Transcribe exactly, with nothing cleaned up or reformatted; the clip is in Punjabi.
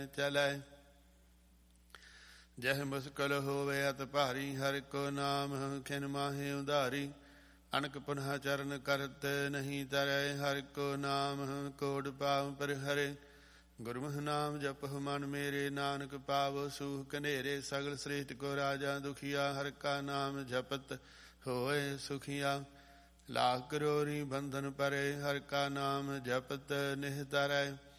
ਚਲੈ। ਜਹ ਮੁਸਕਲ ਹੋਵੇ ਅਤ ਭਾਰੀ, ਹਰਿ ਕੋ ਨਾਮ ਖਿਨ ਮਾਹੇ ਉਧਾਰੀ। ਅਨਕ ਪੁਨਹ ਚਰਨ ਕਰਤ ਨਹੀਂ ਤਰੈ, ਹਰਿ ਕੋ ਨਾਮ ਕੋਟ ਪਾਵ ਪਰ ਹਰੇ। ਗੁਰਮੁਖ ਨਾਮ ਜਪਹੁ ਮਨ ਮੇਰੇ, ਨਾਨਕ ਪਾਵੋ ਸੂਖ ਕਨੇਰੇ। ਸਗਲ ਸ੍ਰਿਸ਼ਟ ਕੋ ਰਾਜਾ ਦੁਖੀਆ, ਹਰਿ ਕਾ ਨਾਮ ਜਪਤ ਹੋਏ ਸੁਖੀਆ। ਲਾਖ ਕਰੋੜੀ ਬੰਧਨ ਪਰੇ, ਹਰਿ ਕਾ ਨਾਮ ਜਪਤ ਨਿਹ ਤਰੈ।